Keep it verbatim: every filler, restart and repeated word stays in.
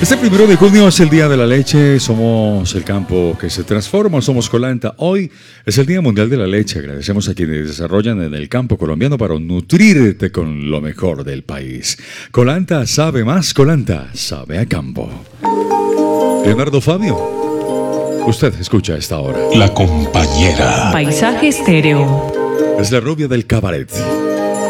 Este primero de junio es el Día de la Leche, somos el campo que se transforma, somos Colanta. Hoy es el Día Mundial de la Leche, agradecemos a quienes desarrollan en el campo colombiano para nutrirte con lo mejor del país. Colanta sabe más, Colanta sabe a campo. Leonardo Fabio, usted escucha a esta hora. La compañera. Paisaje estéreo. Es la rubia del cabaret.